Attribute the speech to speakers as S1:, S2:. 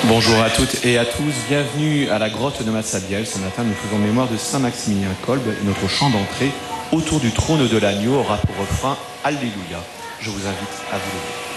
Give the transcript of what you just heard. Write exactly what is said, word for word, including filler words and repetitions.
S1: Bonjour à toutes et à tous, bienvenue à la grotte de Massabielle. Ce matin, nous faisons mémoire de Saint Maximilien Kolbe. Notre chant d'entrée autour du trône de l'agneau aura pour refrain Alléluia. Je vous invite à vous lever.